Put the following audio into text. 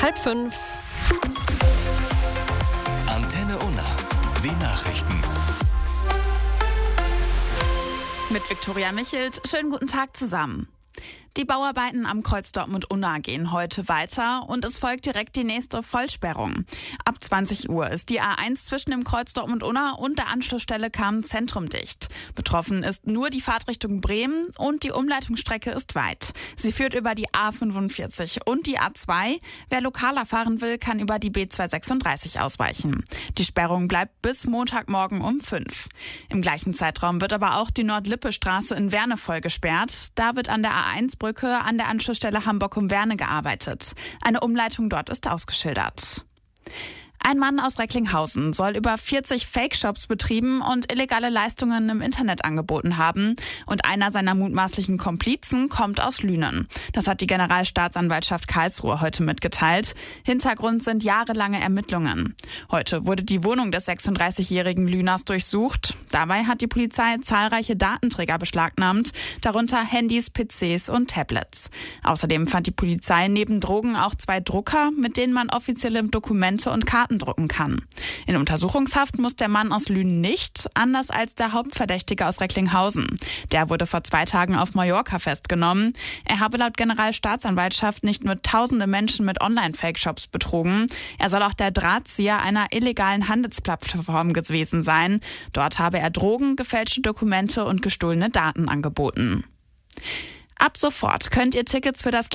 4:30. Antenne Unna. Die Nachrichten. Mit Viktoria Michelt. Schönen guten Tag zusammen. Die Bauarbeiten am Kreuz Dortmund-Unna gehen heute weiter und es folgt direkt die nächste Vollsperrung. Ab 20 Uhr ist die A1 zwischen dem Kreuz Dortmund-Unna und der Anschlussstelle Cham-Zentrum dicht. Betroffen ist nur die Fahrtrichtung Bremen und die Umleitungsstrecke ist weit. Sie führt über die A45 und die A2. Wer lokaler fahren will, kann über die B236 ausweichen. Die Sperrung bleibt bis Montagmorgen um 5. Im gleichen Zeitraum wird aber auch die Nord-Lippe-Straße in Werne voll gesperrt. Da wird an der A1-Brücke an der Anschlussstelle Hamburg-Werne gearbeitet. Eine Umleitung dort ist ausgeschildert. Ein Mann aus Recklinghausen soll über 40 Fake-Shops betrieben und illegale Leistungen im Internet angeboten haben. Und einer seiner mutmaßlichen Komplizen kommt aus Lünen. Das hat die Generalstaatsanwaltschaft Karlsruhe heute mitgeteilt. Hintergrund sind jahrelange Ermittlungen. Heute wurde die Wohnung des 36-jährigen Lüners durchsucht. Dabei hat die Polizei zahlreiche Datenträger beschlagnahmt, darunter Handys, PCs und Tablets. Außerdem fand die Polizei neben Drogen auch 2 Drucker, mit denen man offizielle Dokumente und Karten drucken kann. In Untersuchungshaft muss der Mann aus Lünen nicht, anders als der Hauptverdächtige aus Recklinghausen. Der wurde vor 2 Tagen auf Mallorca festgenommen. Er habe laut Generalstaatsanwaltschaft nicht nur tausende Menschen mit Online-Fake-Shops betrogen. Er soll auch der Drahtzieher einer illegalen Handelsplattform gewesen sein. Dort habe er Drogen, gefälschte Dokumente und gestohlene Daten angeboten. Ab sofort könnt ihr Tickets für das